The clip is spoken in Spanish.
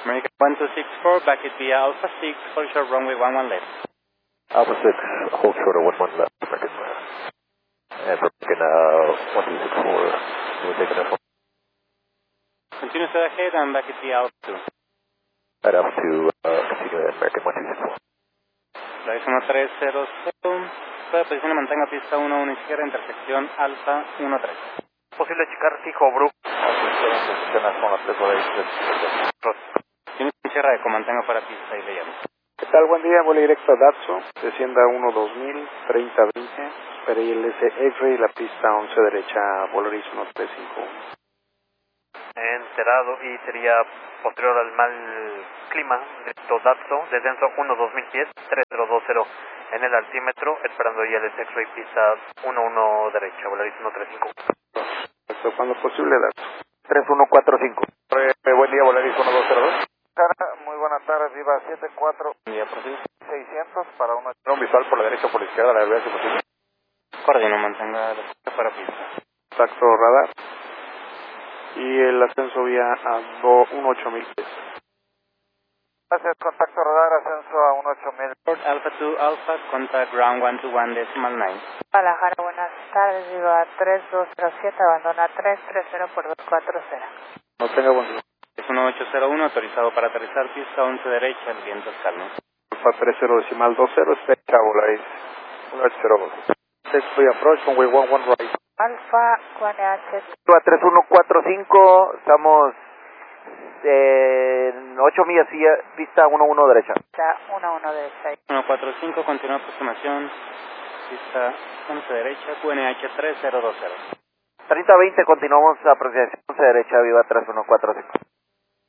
American 1264, back at via Alpha 6, hold short runway 11 left. Alpha 6, hold short of 11 left, American. And for American 1264, we're taking that one. Continue straight ahead and back at via Alpha 2. Right Alpha 2, continue at American 1264. Flight 1300, puede posición y mantenga pista 11 izquierda, intersección Alpha 13. Posible checar fijo, Brook. Tiene cierra de mantenga fuera pista y le llamo. ¿Qué tal? Buen día, vuelo directo a Datsun, descienda 1-2000, 30-20, PRILS X-Ray, la pista 11 derecha, Volaris 1351. Enterado y sería posterior al mal clima, directo Datsun, descenso 1-2000 pies, 3020 en el altímetro, esperando ya el X-Ray pista 11 derecha, Volaris 135. Esto cuando posible, Datsun. 3145. Buen día, Volaris 1202. Muy buenas tardes, Viva 74. Ya, prosigue. 600 para una... Un visual por la derecha o por la izquierda, la verdad es posible. Coordino, mantenga la pista fuera pista. Contacto radar. Y el ascenso vía a 18000 pies. Gracias, contacto radar, ascenso a 18000. Port Alpha 2 Alpha, contact ground 121.9. Guadalajara, buenas tardes, Viva 3207, abandona 330 por 240. No tenga buen día. Es 1801, autorizado para aterrizar, pista 11 derecha, el viento es calmo. Alfa 30.20, Specha, Volaris 180. Sexto approach, runway 11 right. Alfa, QNH. 3145, estamos en 8 millas, pista 11 derecha. 11 derecha. 145, continúa aproximación, pista 11 derecha, QNH 3020. 3020, continuamos aproximación 11 derecha, Viva 3145.